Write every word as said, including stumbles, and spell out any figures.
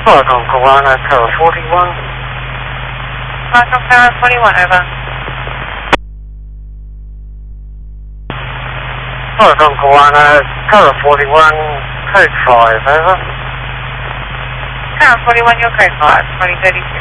Falcon Koala, Tower forty-one. Falcon Tower forty-one, over. Falcon Koala, Tower forty-one, code five, over. Tower forty-one, your code five, twenty thirty-six.